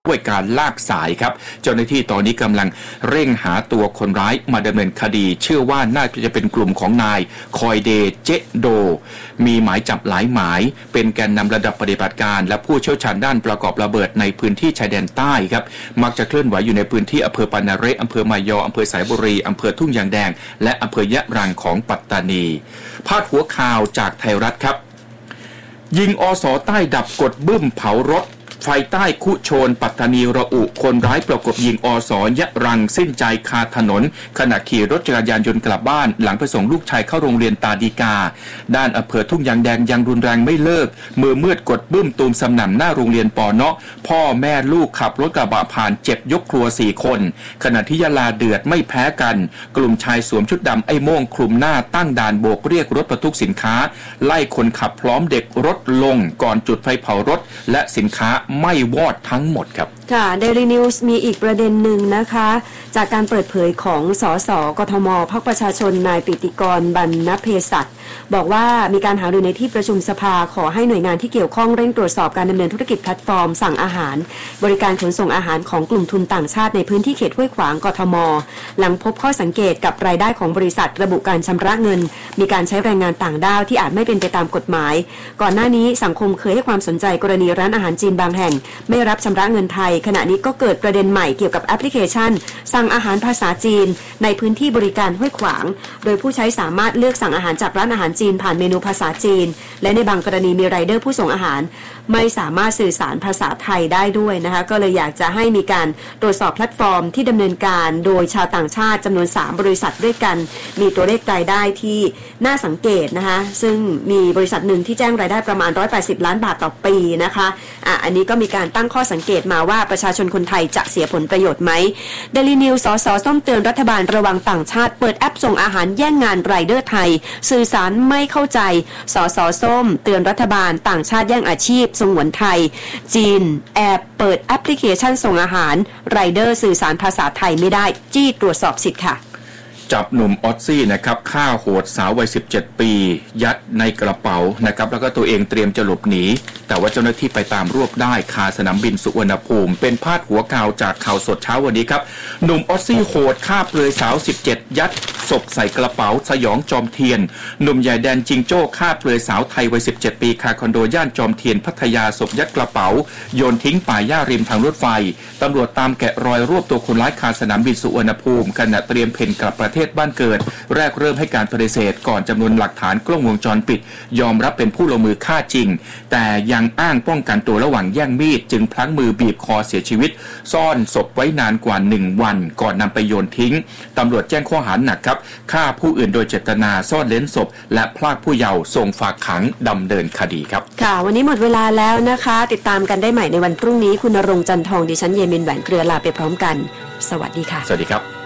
ด้วยการลากสายครับเจ้าหน้าที่ตอนนี้กำลังเร่งหาตัวคนร้ายมาดำเนินคดีเชื่อว่าน่าจะเป็นกลุ่มของนายคอยเดเจโดมีหมายจับหลายหมายเป็นแกนนำระดับปฏิบัติการและผู้เชี่ยวชาญด้านประกอบระเบิดในพื้นที่ชายแดนใต้ครับมักจะเคลื่อนไหวอยู่ในพื้นที่อำเภอปานาเรอำเภอมายออำเภอสายบุรีอำเภอทุ่งยางแดงและอำเภอยะรังของปัตตานีพาดหัวข่าวจากไทยรัฐครับยิงอส.ใต้ดับกดบึ้มเผารถไฟใต้คุโชนปัตตานีระอุคนร้ายประกบยิงอส.ยะรังสิ้นใจคาถนนขณะขี่รถจักรยานยนต์กลับบ้านหลังไปส่งลูกชายเข้าโรงเรียนตาดีกาด้านอำเภอทุ่งยางแดงยังรุนแรงไม่เลิกมือมืดกดบึ้มตูมสนั่นหน้าโรงเรียนปอเนาะพ่อแม่ลูกขับรถกระบะผ่านเจ็บยกครัว4คนขณะที่ยะลาเดือดไม่แพ้กันกลุ่มชายสวมชุดดำไอ้โม่งคลุมหน้าตั้งด่านโบกเรียกรถบรรทุกสินค้าไล่คนขับพร้อมเด็กรถลงก่อนจุดไฟเผารถและสินค้าไม่วอดทั้งหมดครับค่ะ Daily News มีอีกประเด็นหนึ่งนะคะจากการเปิดเผยของสสกทมพรรคประชาชนนายปิติกรบรรณเภสัชบอกว่ามีการหารือในที่ประชุมสภาขอให้หน่วยงานที่เกี่ยวข้องเร่งตรวจสอบการดำเนินธุรกิจแพลตฟอร์มสั่งอาหารบริการขนส่งอาหารของกลุ่มทุนต่างชาติในพื้นที่เขตห้วยขวางกทมหลังพบข้อสังเกตกับรายได้ของบริษัทระบุการชำระเงินมีการใช้แรงงานต่างด้าวที่อาจไม่เป็นไปตามกฎหมายก่อนหน้านี้สังคมเคยให้ความสนใจกรณีร้านอาหารจีนบางแห่งไม่รับชำระเงินไทยขณะนี้ก็เกิดประเด็นใหม่เกี่ยวกับแอปพลิเคชันสั่งอาหารภาษาจีนในพื้นที่บริการห้วยขวางโดยผู้ใช้สามารถเลือกสั่งอาหารจากร้านอาหารจีนผ่านเมนูภาษาจีนและในบางกรณีมีไรเดอร์ผู้ส่งอาหารไม่สามารถสื่อสารภาษาไทยได้ด้วยนะคะก็เลยอยากจะให้มีการตรวจสอบแพลตฟอร์มที่ดำเนินการโดยชาวต่างชาติจำนวน3บริษัทด้วยกันมีตัวเลขรายได้ที่น่าสังเกตนะคะซึ่งมีบริษัทหนึ่งที่แจ้งรายได้ประมาณ180ล้านบาทต่อปีนะคะอันนี้ก็มีการตั้งข้อสังเกตมาว่าประชาชนคนไทยจะเสียผลประโยชน์ไหม Daily News สสส้มเตือนรัฐบาลระวังต่างชาติเปิดแอปส่งอาหารแย่งงานไรเดอร์ไทยสื่อสารไม่เข้าใจสสส้มเตือนรัฐบาลต่างชาติแย่งอาชีพสงวนไทยจีนแอบเปิดแอปพลิเคชันส่งอาหารไรเดอร์สื่อสารภาษาไทยไม่ได้จี้ตรวจสอบสิทธิ์ค่ะจับหนุ่มออสซี่นะครับฆ่าโหดสาววัย17ปียัดในกระเป๋านะครับแล้วก็ตัวเองเตรียมจะหลบหนีแต่ว่าเจ้าหน้าที่ไปตามรวบได้คาสนามบินสุวรรณภูมิเป็นพาดหัวข่าวจากข่าวสดเช้าวันนี้ครับหนุ่มออสซี่โหดฆ่าเปลือยสาว17ยัดศพใส่กระเป๋าสยองจอมเทียนหนุ่มใหญ่แดนจิงโจ้ฆ่าเปลือยสาวไทยวัย17ปีคาคอนโดย่านจอมเทียนพัทยาศพยัดกระเป๋าโยนทิ้งป่าหญ้าริมทางรถไฟตำรวจตามแกะรอยรวบตัวคนร้ายคาสนามบินสุวรรณภูมิขณะเตรียมเพ่นกลับประเทศบ้านเกิดแรกเริ่มให้การปฏิเสธก่อนจำนวนหลักฐานกล้องวงจรปิดยอมรับเป็นผู้ลงมือฆ่าจริงแต่ยังอ้างป้องกันตัวระหว่างแย่งมีดจึงพลั้งมือบีบคอเสียชีวิตซ่อนศพไว้นานกว่า1วันก่อนนำไปโยนทิ้งตำรวจแจ้งข้อหาหนักครับฆ่าผู้อื่นโดยเจตนาซ่อนเร้นศพและพรากผู้เยาว์ส่งฝากขังดำเนินคดีครับค่ะวันนี้หมดเวลาแล้วนะคะติดตามกันได้ใหม่ในวันพรุ่งนี้คุณณรงค์จันทองดิฉันเยมินแหวนเครือลาไปพร้อมกันสวัสดีค่ะสวัสดีครับ